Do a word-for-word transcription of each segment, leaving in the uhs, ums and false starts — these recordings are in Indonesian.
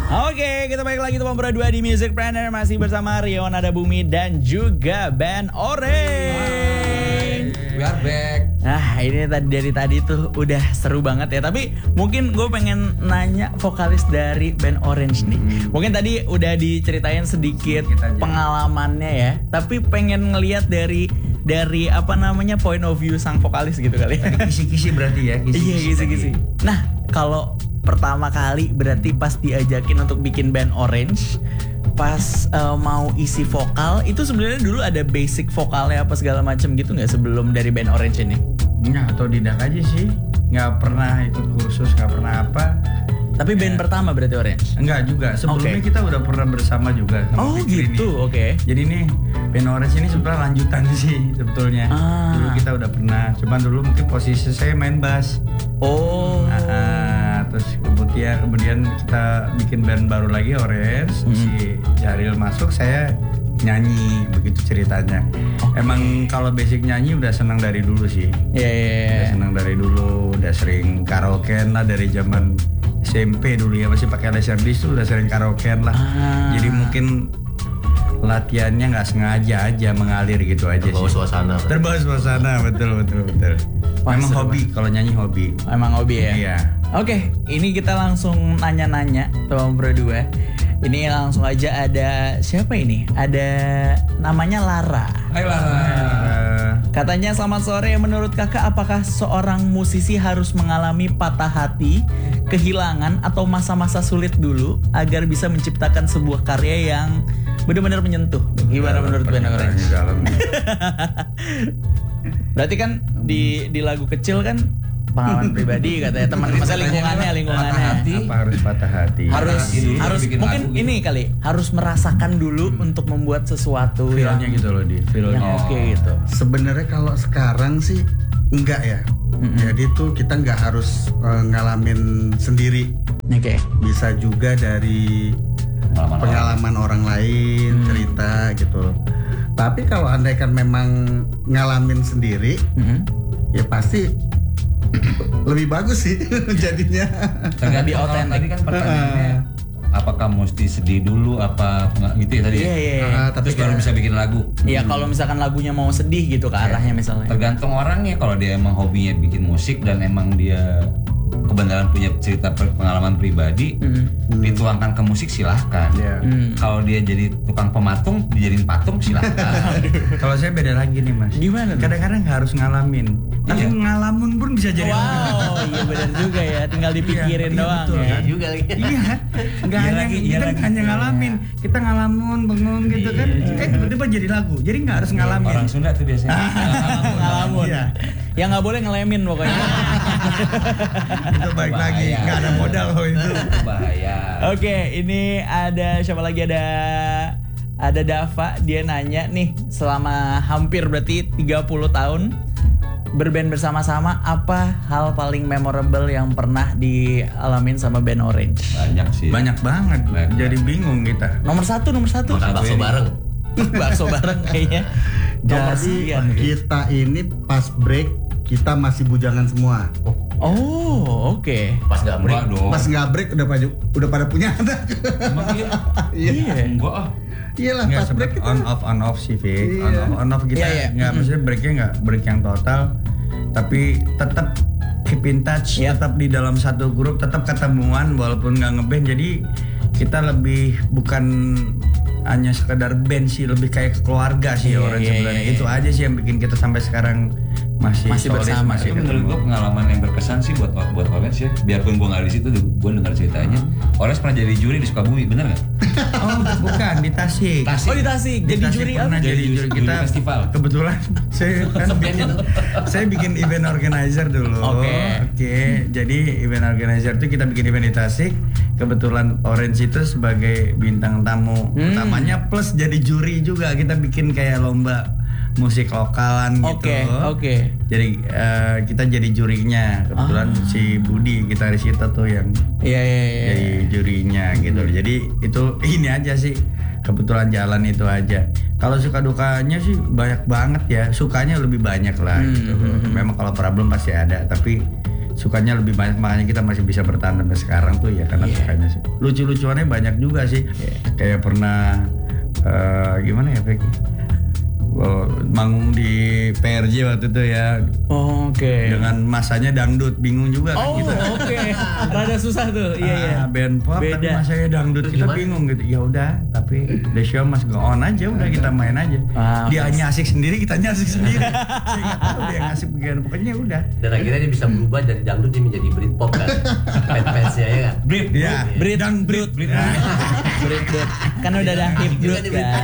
Oke, kita balik lagi teman berdua di Music Planner. Masih bersama Rio Nada Bumi dan juga band Orange. We are back. Nah, ini tadi dari tadi tuh udah seru banget ya. Tapi mungkin gue pengen nanya vokalis dari band Orange nih. Hmm. Mungkin tadi udah diceritain sedikit pengalamannya ya. Tapi pengen ngelihat dari dari apa namanya point of view sang vokalis gitu kali ya. Kisi-kisi berarti ya. Kisi-kisi iya, kisi-kisi. Nah, kalau pertama kali berarti pas diajakin untuk bikin band Orange, pas uh, mau isi vokal itu sebenarnya dulu ada basic vokalnya apa segala macam gitu nggak sebelum dari band Orange ini? Nggak, otodidak aja sih, nggak pernah ikut kursus, nggak pernah apa. Tapi band ya. Pertama berarti Orange? Enggak juga, sebelumnya okay. Kita udah pernah bersama juga sama oh Fikri gitu, oke okay. Jadi nih band Orange ini sebenarnya lanjutan sih sebetulnya. ah. Dulu kita udah pernah, cuman dulu mungkin posisi saya main bass. Oh nah, terus kemudian kemudian kita bikin band baru lagi Orange. hmm. Si Jaril masuk, saya nyanyi, begitu ceritanya. Okay. Emang kalau basic nyanyi udah senang dari dulu sih. Iya yeah, yeah, yeah. Udah senang dari dulu, udah sering karaokean lah dari zaman S M P dulu ya, masih pakai laserdisc tuh udah sering karaokean lah. ah. Jadi mungkin latihannya nggak sengaja aja mengalir gitu aja. Terbawa sih. suasana. Terbawa suasana, betul betul betul. Memang hobi, kalau nyanyi hobi. Emang hobi ya. Iya. Oke, ini kita langsung nanya-nanya teman berdua. Ini langsung aja ada siapa ini? Ada namanya Lara. Hai Lara. Uh, Katanya selamat sore, menurut kakak apakah seorang musisi harus mengalami patah hati, kehilangan atau masa-masa sulit dulu agar bisa menciptakan sebuah karya yang benar-benar menyentuh? Gimana menurut band Orange? Berarti kan di di lagu kecil kan pengalaman pribadi katanya teman, masa lingkungannya lingkungannya hati, apa harus patah hati? Harus dulu, harus mungkin gitu. Ini kali harus merasakan dulu hmm. untuk membuat sesuatu feelnya yang gitu loh di feelnya oke okay gitu. Sebenarnya kalau sekarang sih enggak ya. Mm-hmm. Jadi tuh kita nggak harus uh, ngalamin sendiri. Oke. Okay. Bisa juga dari pengalaman, pengalaman orang. orang lain hmm. cerita gitu. Tapi kalau andaikan memang ngalamin sendiri, mm-hmm. ya pasti lebih bagus sih jadinya. Lebih otentik. Tadi kan pertanyaannya apakah mesti sedih dulu apa gitu ya tadi? Iya iya. Uh, tapi baru bisa bikin lagu. Iya, kalau misalkan lagunya mau sedih gitu ke arahnya misalnya. Tergantung orangnya, kalau dia emang hobinya bikin musik dan emang dia kebenaran punya cerita pengalaman pribadi, mm. dituangkan ke musik silahkan. Yeah. Mm. Kalau dia jadi tukang pematung, dijadiin patung silahkan. Kalau saya beda lagi nih mas. Gimana? Kadang-kadang nggak harus ngalamin, tapi iya. ngalamun pun bisa jadi. Wow, iya benar juga ya. Tinggal dipikirin iya, doang iya, ya. Iya juga lagi. Iya, nggak hanya lagi, kita lagi. hanya ngalamin, kita ngalamun, bengong gitu kan, kayak tiba-tiba jadi lagu. Jadi nggak harus ngalamin. Orang Sunda tuh biasanya. Ngalamun. Iya. Ya nggak boleh ngelemin pokoknya. Itu baik bahaya. Lagi, nggak ada modal loh itu. Bahaya. Oke, ini ada siapa lagi, ada ada Dava, dia nanya nih, selama hampir berarti tiga puluh tahun berband bersama-sama, apa hal paling memorable yang pernah dialamin sama band Orange? Banyak sih. Banyak banget. Banyak. Jadi bingung kita. Nomor satu, nomor satu. Makan bakso bareng. Bakso bareng kayaknya. Jadi kita ini pas break kita masih bujangan semua. Oh, oh oke. Okay. Pas nggak break dong. Pas nggak break udah pada udah pada punya anak. Emang iya? Iya. Enggak ah. Iyalah pas break kita on off on off sih, Vic. Iya. On off on off kita. Iya, iya. Nggak, maksudnya breaknya nggak break yang total, tapi tetap keep in touch, yeah. Tetap di dalam satu grup, tetap ketemuan walaupun nggak ngeband. Jadi kita lebih bukan hanya sekedar band sih, lebih kayak keluarga sih yeah, orang yeah, sebenarnya. Yeah, yeah. Itu aja sih yang bikin kita sampai sekarang masih masih solid, bersama. Masih menurut gue pengalaman yang berkesan sih buat buat Orange ya. Biarpun gue nggak di situ, gue dengar ceritanya. Orange pernah jadi juri di Sukabumi, bener nggak? Oh bukan, di Tasik. Tasik. Oh di Tasik. Jadi Tasik juri apa? Jadi juri kita juri festival. Kebetulan saya kan bikin, saya bikin event organizer dulu. Oke. Okay. Oke. Okay. Jadi event organizer itu kita bikin event di Tasik. Kebetulan Orange itu sebagai bintang tamu hmm. utamanya, plus jadi juri juga. Kita bikin kayak lomba musik lokalan gitu. Oke, okay, oke. Okay. Jadi uh, kita jadi jurinya. Kebetulan ah. si Budi gitaris kita tuh yang yeah, yeah, yeah. jadi jurinya gitu. Hmm. Jadi itu ini aja sih. Kebetulan jalan itu aja. Kalau suka dukanya sih banyak banget ya. Sukanya lebih banyak lah hmm, gitu. Hmm. Memang kalau problem pasti ada, tapi sukanya lebih banyak, makanya kita masih bisa bertahan sampai sekarang tuh ya karena yeah. sukanya sih. Lucu-lucuannya banyak juga sih. Yeah. Kayak pernah uh, gimana ya Peki? Oh, manggung di P R J waktu itu ya. Oh, oke. Okay. Dengan masanya dangdut, bingung juga kan oh, kita. Oh, oke. Okay. Rada susah tuh. Iya, iya. Ah, band pop beda. Tapi masanya dangdut, kita gimana? Bingung gitu. Ya udah, tapi the show must go on aja, udah kita main aja. Ah, dia hanya asik sendiri, kita asik sendiri. Saya enggak tahu dia ngasih bagian pokoknya udah. Dan akhirnya dia bisa berubah dari dangdut dia menjadi Britpop kan. Fans-fansnya ya kan. Brit, ya. Brit, dangdut, Brit. Brit, kan udah ada hip Brit kan.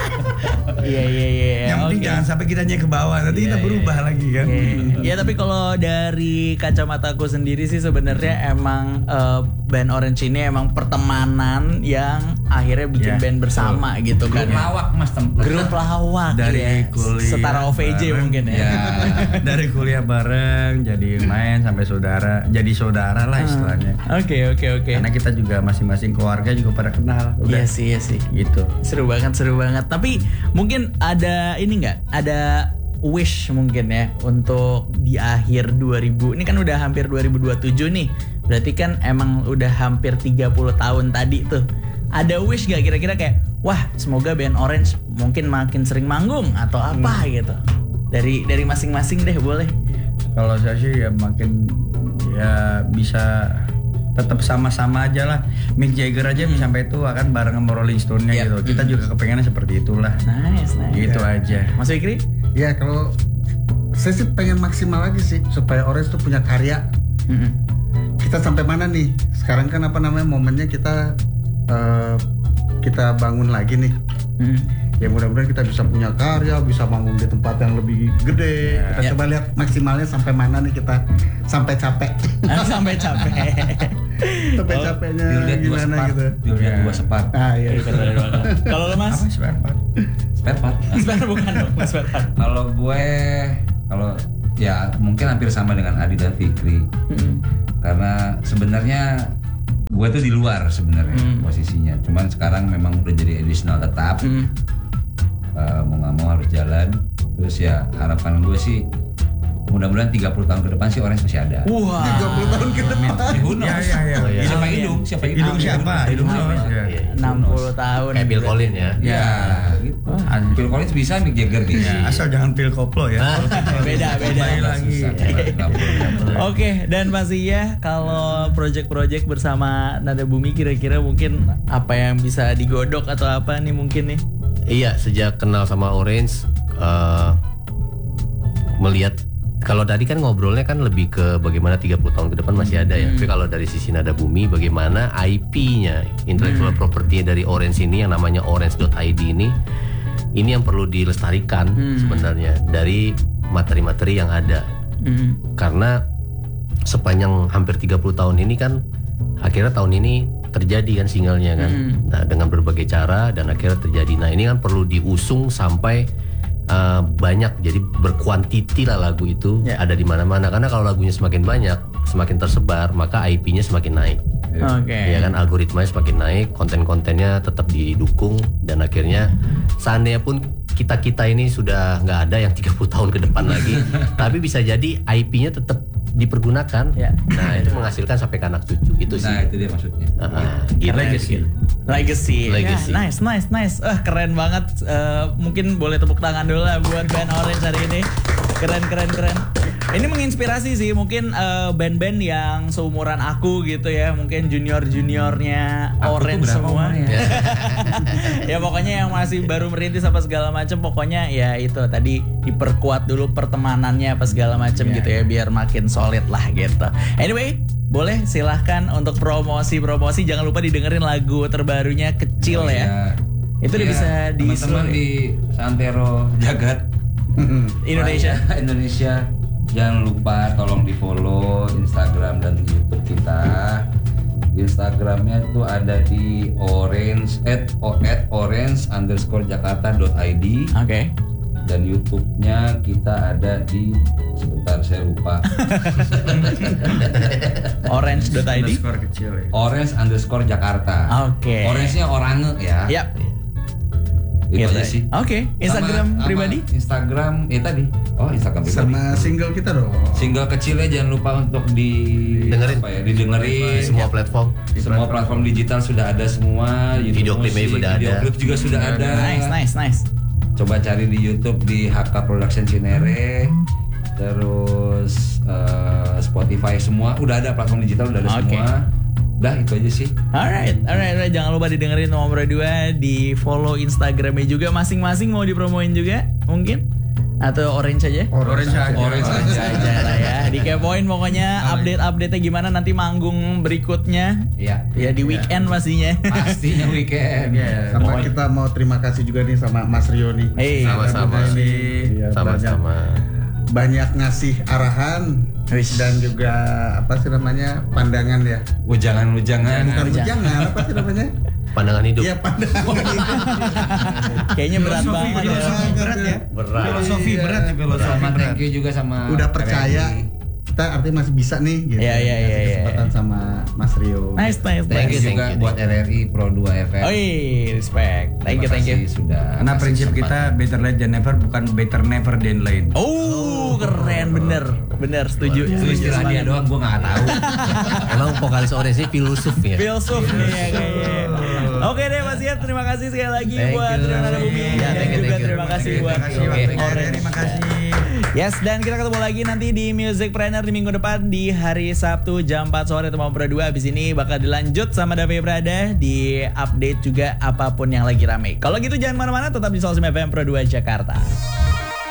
Iya, iya, iya. Yang penting okay. jangan sampai kitanya ke bawah, nanti yeah, kita berubah yeah. lagi kan. Iya, yeah. yeah, tapi kalau dari kacamataku sendiri sih sebenarnya emang uh, band Orange ini emang pertemanan yang akhirnya bikin yeah. band bersama oh. gitu kan. Grup lawak Mas tempat. Grup lawak dari ya. kuliah. Setara O V J bareng, mungkin ya. ya. Dari kuliah bareng, jadi main sampai saudara, jadi saudara lah istilahnya. Oke, oke, oke. Karena kita juga masing-masing keluarga juga pada kenal. Iya sih, iya sih. Gitu. Seru banget, seru banget. Tapi mungkin ada ini nggak? Ada wish mungkin ya untuk di akhir dua ribu. Ini kan udah hampir dua ribu dua puluh tujuh nih. Berarti kan emang udah hampir tiga puluh tahun tadi tuh. Ada wish gak kira-kira kayak wah semoga band Orange mungkin makin sering manggung atau apa hmm. gitu. Dari dari masing-masing deh boleh. Kalau saya sih ya makin ya bisa tetap sama-sama aja lah. Mick Jagger aja bisa sampai tua kan bareng sama Rolling Stone-nya yep. gitu. Kita juga kepengennya seperti itulah. Nice, nice. Gitu yeah. aja. Mas Fikri? Ya kalau saya sih pengen maksimal lagi sih supaya Orange tuh punya karya. Mm-hmm. Kita sampai mana nih? Sekarang kan apa namanya momennya kita uh, kita bangun lagi nih. Mm-hmm. Ya mudah-mudahan kita bisa punya karya, bisa manggung di tempat yang lebih gede. Yeah. Kita yeah. coba lihat maksimalnya sampai mana nih kita sampai capek. sampai capek. sampai oh, capeknya gimana gitu. Dilihat dua sepat. Ah iya. Kalau lo Mas? Apa spare part? Spare part. Spare bukan dong, spare part. Kalau gue kalau ya mungkin hampir sama dengan Adi dan Fikri. Mm-hmm. Karena sebenarnya gue tuh di luar sebenarnya mm. posisinya. Cuman sekarang memang udah jadi additional tetap. Mm. Uh, mau nggak mau harus jalan. Terus ya harapan gue sih mudah-mudahan tiga puluh tahun ke depan sih Orange masih ada. Wah. tiga puluh tahun ke depan. Ya ya ya. ya. Siapa hidung? Siapa hidung? Hidung siapa? Hidung enam puluh tahun. Kayak Bill Collins ya. Ya. Gitu. Bill Collins bisa, Mick Jagger bisa. Asal jangan pil koplo ya. beda beda lagi. Oke, dan pastinya kalau project-project bersama Nada Bumi kira-kira mungkin apa yang bisa digodok atau apa nih mungkin nih? Iya, sejak kenal sama Orange uh, melihat kalau tadi kan ngobrolnya kan lebih ke bagaimana tiga puluh tahun ke depan masih ada ya. Hmm. Tapi kalau dari sisi Nada Bumi bagaimana I P-nya, intellectual hmm. property dari Orange ini yang namanya orange dot I D ini ini yang perlu dilestarikan hmm. sebenarnya dari materi-materi yang ada. Hmm. Karena sepanjang hampir tiga puluh tahun ini kan akhirnya tahun ini terjadi kan singlenya kan. Hmm. Nah, dengan berbagai cara dan akhirnya terjadi. Nah, ini kan perlu diusung sampai uh, banyak, jadi berkuantiti lah lagu itu yeah. ada di mana-mana. Karena kalau lagunya semakin banyak, semakin tersebar, maka I P-nya semakin naik. Oke. Okay. Ya kan, algoritmanya semakin naik, konten-kontennya tetap didukung dan akhirnya seandainya pun kita-kita ini sudah nggak ada yang tiga puluh tahun ke depan lagi, tapi bisa jadi I P-nya tetap dipergunakan. Ya. Nah, itu menghasilkan sampai ke anak cucu. Itu sih. Nah, itu dia maksudnya. Uh, gitu. Legacy. Legacy. Legacy. Ya, nice, nice, nice. Uh, keren banget. Uh, mungkin boleh tepuk tangan dulu lah buat band Orange hari ini. Keren, keren, keren. Ini menginspirasi sih mungkin uh, band-band yang seumuran aku gitu ya, mungkin junior-juniornya Orange semua. Ya. Ya pokoknya yang masih baru merintis apa segala macam, pokoknya ya itu tadi diperkuat dulu pertemanannya apa segala macam yeah. gitu ya, biar makin solid lah gitu. Anyway, boleh silahkan untuk promosi-promosi, jangan lupa didengerin lagu terbarunya Kecil oh, ya. ya. Itu udah ya, bisa di teman-teman di Santero Jagat Indonesia. Raya, Indonesia. Jangan lupa tolong di follow Instagram dan YouTube kita. Instagramnya itu ada di orange at, at orange underscore jakarta dot id. Oke. Okay. Dan YouTube-nya kita ada di, sebentar saya lupa. orange dot id. Underscore kecil ya. Orange underscore Jakarta. Oke. Okay. Orange-nya orange ya. Yap. Itu Gitu aja ya. sih. Oke, Instagram Sama- sama pribadi? Instagram ya tadi. Oh, Instagram pribadi. Sama single kita dong. Single kecilnya jangan lupa untuk di Dengerin. apa ya, didengerin. Di semua platform. Semua platform digital sudah ada semua. YouTube Video klipnya musik, udah video ada. klip juga sudah ada. Nice, nice, nice. Coba cari di YouTube di H K Production Cinere. Terus eh, Spotify semua udah ada, platform digital udah ada Oke. semua. Udah itu aja sih. Alright, alright, alright. Jangan lupa didengerin nomor dua, di follow Instagramnya juga masing-masing. Mau dipromoin juga mungkin? Atau Orange aja? Orange aja. Orange aja. aja lah ya. Dikepoin pokoknya update-update-nya gimana nanti manggung berikutnya. Iya. Ya di weekend pastinya. Pastinya weekend. Iya. Sama kita mau terima kasih juga nih sama Mas Rio nih. Hey, Sama-sama. Iya, Sama-sama. banyak ngasih arahan Wish. dan juga apa sih namanya pandangan ya, Ujangan-ujangan. bukan Ujangan. ujangan apa sih namanya, Pandangan hidup. iya pandangan. kayaknya berat Filosofi, banget ya. filosofi berat ya. Berat. Filosofi berat ya, filosofi Sama berat. thank you juga sama Udah percaya R R I. kita artinya masih bisa nih gitu. Iya, iya, Dikasih iya, iya. kesempatan sama Mas Rio. Nice, nice, Thank you nice. juga thank you. buat R R I Pro dua F M. Oh iya, respect. Thank you, Terima thank you. kasih sudah. Karena kasih prinsip kesempatan. kita better late than never, bukan better never than late. Oh, keren, bener, bener, setuju. itu setuju istilah dia banget. doang, gue nggak tahu. Emang vokalis Orange ini filosof ya. Filsuf nih ya kayaknya. Oke deh Mas Ian, terima kasih sekali lagi Thank buat you. Triana Bumi. Ya, Dan thank you, juga thank you. terima kasih Terima buat kasih Oke. waktu K R R, Orange. terima kasih. Yes, dan kita ketemu lagi nanti di Music Planner di minggu depan di hari Sabtu jam empat sore Tempat Pro dua. Abis ini bakal dilanjut sama Davi Prada di update juga apapun yang lagi rame. Kalau gitu jangan mana-mana, tetap di Soul F M Pro dua Jakarta.